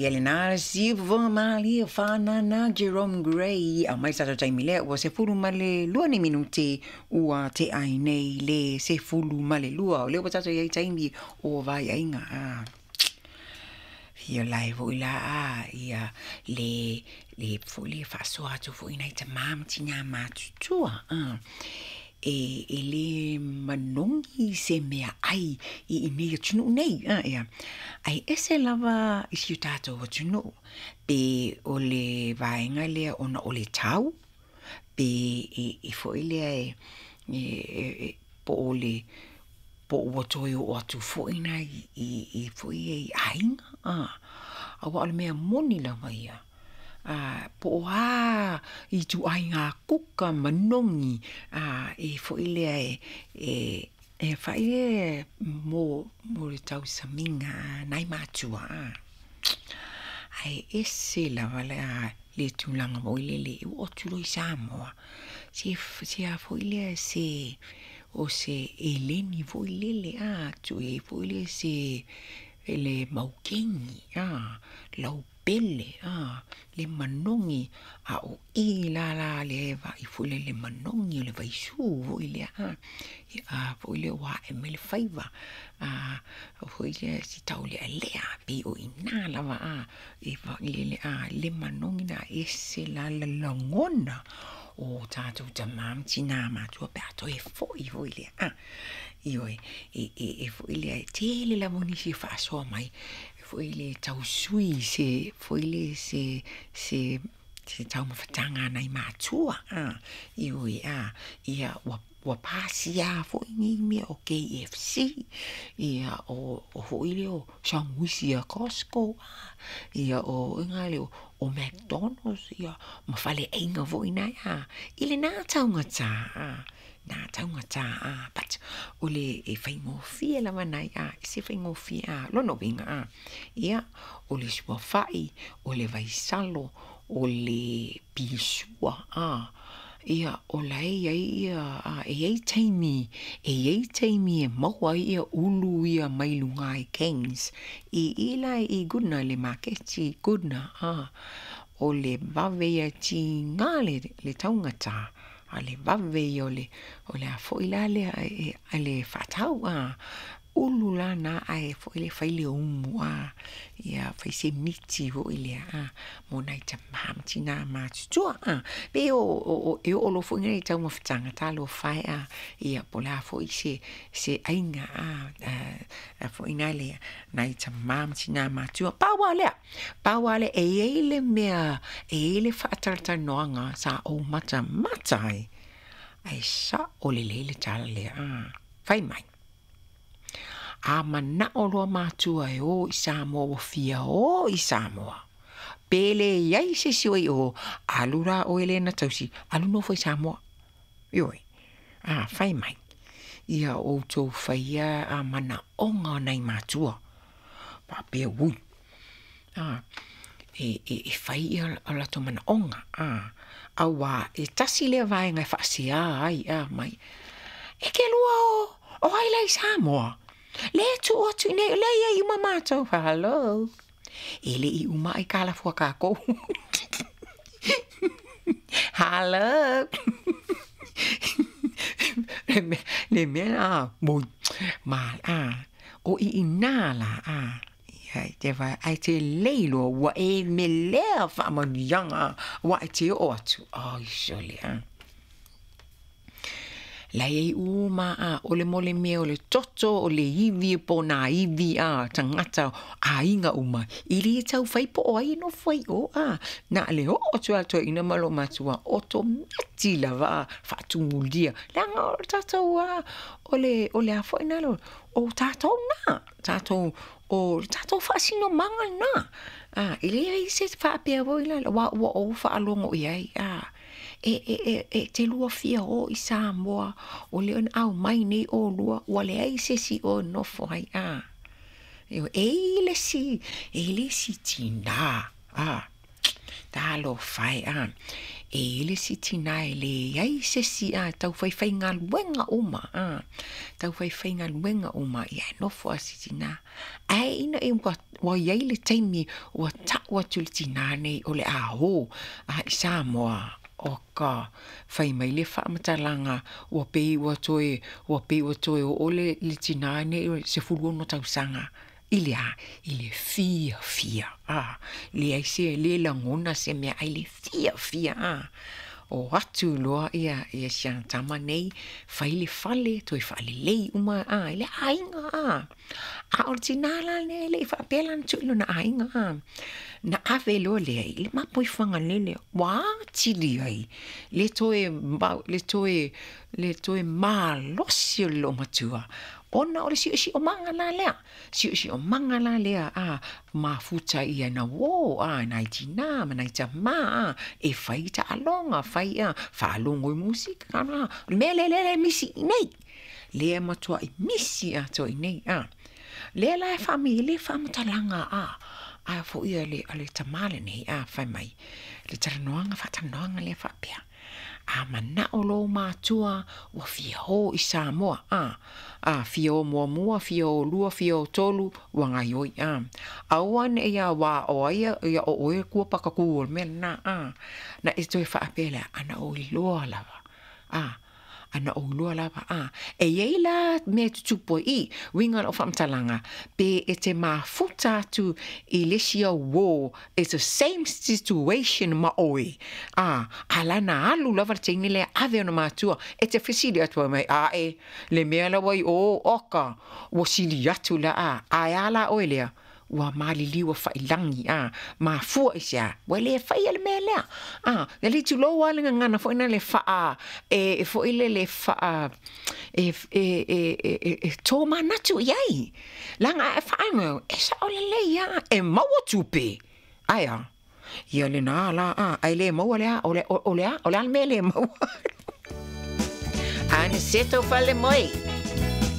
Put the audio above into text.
Elena Silva Malia Fanana Jerome Gray a mai sa taimi le o se fulu male lua ni minuti ua te ai nei le se fulu male lua o le o tato ia taimi o vai ainga a ia lai vo ila a ia le fuli fa so atu vo ina te mam tinga matutua e le manongi se mea ai i nei tunu nei ia ai ese lava i si tato o tunu pe o le vaenga le ona o le tau pe i fo ile po o le po o toi o atu fo ina i fo i ainga a wa le mea moni lava ia po i tu ai ngā kuka manongi e fo ile e fai mo le tau saminga nai matua ai ese la vale le tulanga mo ile o tulo i Samoa si a fo ile se o se eleni fo ile tu e fo ile se le maukengi lau pele le manongi o i la le va i fule le manongi le vai su vo ile vo ile wa e mele faiva vo ile si tau le lea pe o ina la va e va ile le manongi na ese la ngona o tato tamam tina ma tu aperto e foi vo ile io e fo ile tele la moni si fa so mai fo ile tau sui se fo ile se tau mafatanga nai matua io ia wa pasia fo ni me o KFC ia o fo ile o sanguisia Costco ia o ngale o McDonald's ia ma fale ainga vo ina ile na tau ngata na taunga ta but ole e fai mo fia la manai se fai mo fia lo no vinga ia ole sua fai ole vai salo ole pisua ia ola ia e taimi e maua ia ulu ia mailunga i Kings ila i guna le maketi guna ole vave ia ti ngale le taunga ta ale vave ole a foila ale fatau ulula na ai foile faile umu ia faise miti vo ile mona ita mamtina matua pe o lo fo ngai tau mafutanga talo fai ia pola fo se ainga fo inale na ita mamtina matua pawale ele mea ele fatarta noanga sa o mata ai sa ole le tala le fai mai mana o loa mātua o i Samoa fia o i Samoa. Pele iai se sioi o alura o Elena tausi. Alu no foi Samoa. Ioi. Fai mai. Ia o tau faia mana onga nei mātua. Pa pia ui. E fai ia ala to mana onga. Awa e tasi lea vai ngai whaasia ai mai. E ke lua o ai lai Samoa. Le tu atu ne le ia i mamato hello ele i uma I kala fua kako hello le me mo mal o I inala ia te vai ai te leilo wa e me le fa man yanga wa te o atu surely la e uma ole mole me ole toto ole ivi po na ivi tangata inga uma ili tau fai po ai no fai na le o to ina malo matua automati la va fatungulia la tato ole a foi na lo o tato fasino manga na ili se fa pe voi la wa o fa longo ai te lua fia o I Samoa o le au mai nei o lua wale ai se si o no fai le si tina talo fai e le sitina e le ai se si tau fai ngā luenga uma tau fai ngā luenga uma ia no fo sitina ai ina e wa iai le taimi wa takwa tulitina nei o le aho I Samoa o ka fai mai le whamatalanga wa pei wa toe o le tina nei se fulu no tau sanga ile fia le ai se le langona se mea ai le fia o atu loa ia siang tama nei fai le fale toi fale lei uma ile ainga o tinala ne le fa pelan tuilo na ainga na ave lo le mapoi fanga lele wa tili ai le toe malosi lo matua ona o si o mangala lea mafuta ia na wo na itina na itama e fai ta alonga fai fa longo musika kana le misi nei le matua I misi to nei le la family famatalanga fo ia le tamale nei fai mai le taranoanga fatanoanga le fa pia mana o lo matua wa fio I Samoa fio mua fio lua fio tolu wa ngaioi awan ia wa o ia o e kua pakaku mena na esto fa apela ana o loa lava ana o loa lava e yeila me tutupo I winga o famtalanga pe e te mafuta tu Ilesio wo it's the same situation ma oi alana alu lava tini le ave no matua e te fisili atu mai e le mea la wai o oka wo sili atu la ala oilea wa malili wa failangi ma fu isia wele fai le mele le tu lo wala ngana fo ina le fa e fo ile le fa to manatu yai langa fa mo esa ole le e mawo tupe aya ia le na la ai le mo ole al mele mo ane seto fale moi